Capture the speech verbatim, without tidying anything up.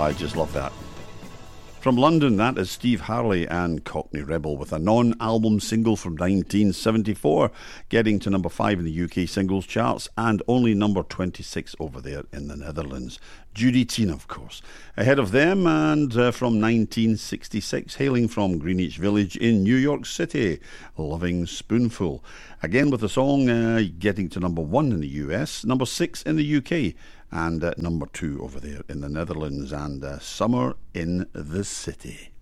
I just love that. From London, that is Steve Harley and Cockney Rebel with a non-album single from nineteen seventy-four, getting to number five in the U K singles charts and only number twenty-six over there in the Netherlands. Judy Tina, of course. Ahead of them, and uh, from nineteen sixty-six, hailing from Greenwich Village in New York City, Loving Spoonful. Again with the song uh, getting to number one in the U S, number six in the U K, and uh, number two over there in the Netherlands, and uh, Summer in the City.